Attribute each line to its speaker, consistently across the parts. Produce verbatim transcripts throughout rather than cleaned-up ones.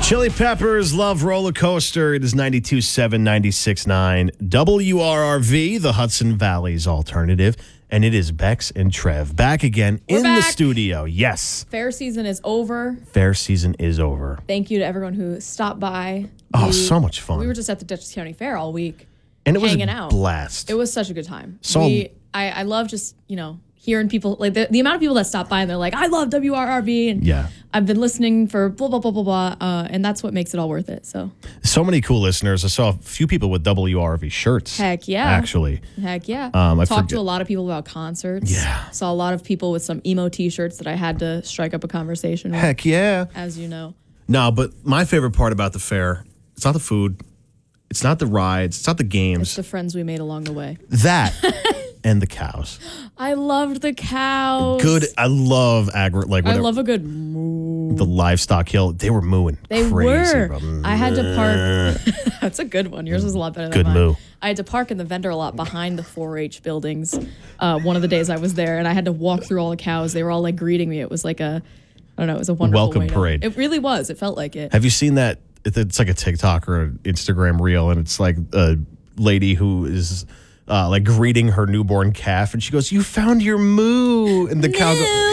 Speaker 1: Chili Peppers, Love Roller Coaster. It is ninety-two point seven, ninety-six point nine W R R V, the Hudson Valley's alternative. And it is Bex and Trev back again
Speaker 2: We're
Speaker 1: in
Speaker 2: back.
Speaker 1: the studio. Yes.
Speaker 2: Fair season is over.
Speaker 1: Fair season is over.
Speaker 2: Thank you to everyone who stopped by.
Speaker 1: Oh,
Speaker 2: We-
Speaker 1: so much fun.
Speaker 2: We were just at the Dutchess County Fair all week.
Speaker 1: and it was
Speaker 2: hanging
Speaker 1: a
Speaker 2: out.
Speaker 1: blast.
Speaker 2: It was such a good time.
Speaker 1: So-
Speaker 2: we, I, I love just, you know, hearing people, like the, the amount of people that stop by and they're like, I love W R R V. And
Speaker 1: Yeah.
Speaker 2: I've been listening for blah, blah, blah, blah, blah. Uh, and that's what makes it all worth it. So,
Speaker 1: So many cool listeners. I saw a few people with W R V shirts.
Speaker 2: heck yeah.
Speaker 1: Actually.
Speaker 2: Heck yeah.
Speaker 1: Um, I
Speaker 2: Talked to
Speaker 1: forget-
Speaker 2: a lot of people about concerts.
Speaker 1: Yeah.
Speaker 2: Saw a lot of people with some emo t-shirts that I had to strike up a conversation with,
Speaker 1: Heck yeah.
Speaker 2: as you know.
Speaker 1: No, but my favorite part about the fair, it's not the food. It's not the rides. It's not the games.
Speaker 2: It's the friends we made along the way.
Speaker 1: that and the cows.
Speaker 2: I loved the cows.
Speaker 1: Good. I love agri, like
Speaker 2: I
Speaker 1: whatever,
Speaker 2: love a good moo.
Speaker 1: the livestock hill. They were mooing.
Speaker 2: They
Speaker 1: Crazy,
Speaker 2: were.
Speaker 1: bro.
Speaker 2: I had to park. That's a good one. Yours was a lot better than
Speaker 1: Good
Speaker 2: mine.
Speaker 1: moo.
Speaker 2: I had to park in the vendor lot behind the four H buildings. Uh, one of the days I was there, and I had to walk through all the cows. They were all like greeting me. It was like a, I don't know. It was a wonderful
Speaker 1: Welcome
Speaker 2: way to-
Speaker 1: parade.
Speaker 2: It really was. It felt like it.
Speaker 1: Have you seen that? It's like a TikTok or an Instagram reel, and it's like a lady who is uh, like greeting her newborn calf, and she goes, "You found your moo," and the cow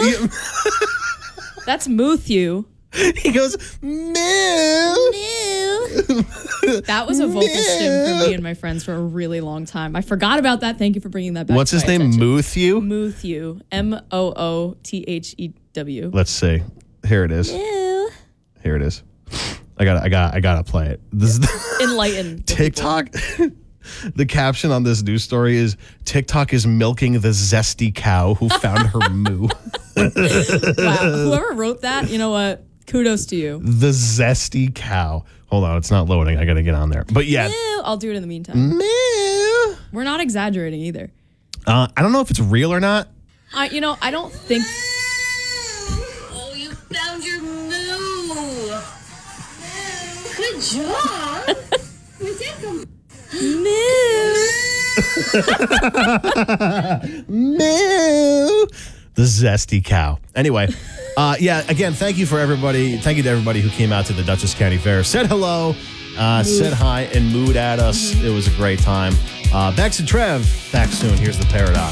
Speaker 1: goes,
Speaker 2: That's Muthew.
Speaker 1: he goes, "Moo."
Speaker 2: That was a vocal stim for me and my friends for a really long time. I forgot about that. Thank you for bringing that back.
Speaker 1: What's
Speaker 2: to
Speaker 1: his
Speaker 2: my
Speaker 1: name?
Speaker 2: attention.
Speaker 1: Muthew.
Speaker 2: Muthew. M O O T H E W.
Speaker 1: Let's see. Here it is. Here it is. I got. I got. I gotta play it. This is the
Speaker 2: Enlighten. the
Speaker 1: TikTok. The caption on this news story is TikTok is milking the zesty cow who found her moo.
Speaker 2: people. Wow. Whoever wrote that, you know what? Kudos to you.
Speaker 1: The zesty cow. Hold on, it's not loading. I gotta get on there. But yeah,
Speaker 2: Ew, I'll do it in the meantime.
Speaker 1: moo.
Speaker 2: We're not exaggerating either.
Speaker 1: Uh, I don't know if it's real or not.
Speaker 2: I, you know, I don't think.
Speaker 3: Oh, you found your moo. Good job. We did come.
Speaker 1: Moo. The zesty cow. Anyway, uh, yeah, again, thank you for everybody. Thank you to everybody who came out to the Dutchess County Fair, said hello, uh, said hi, and mooed at us. It was a great time. Uh, Bex and Trev, back soon. Here's the Paradox.